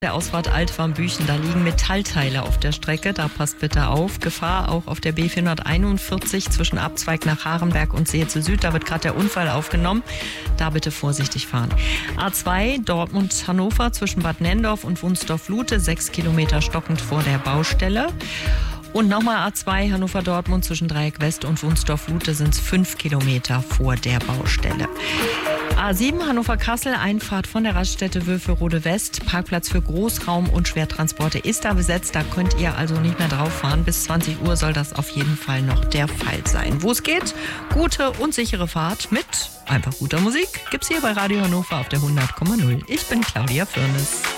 Der Ausfahrt Altwarmbüchen, da liegen Metallteile auf der Strecke, da passt bitte auf. Gefahr auch auf der B441 zwischen Abzweig nach Harenberg und Seetze Süd, da wird gerade der Unfall aufgenommen, da bitte vorsichtig fahren. A2 Dortmund-Hannover zwischen Bad Nenndorf und Wunsdorf-Lute, 6 Kilometer stockend vor der Baustelle. Und nochmal A2 Hannover-Dortmund zwischen Dreieck West und Wunsdorf-Lute sind es 5 Kilometer vor der Baustelle. A7 Hannover-Kassel, Einfahrt von der Raststätte Wülferode West. Parkplatz für Großraum- und Schwertransporte ist da besetzt. Da könnt ihr also nicht mehr drauf fahren. Bis 20 Uhr soll das auf jeden Fall noch der Fall sein. Wo es geht, gute und sichere Fahrt mit einfach guter Musik gibt's hier bei Radio Hannover auf der 100,0. Ich bin Claudia Firnes.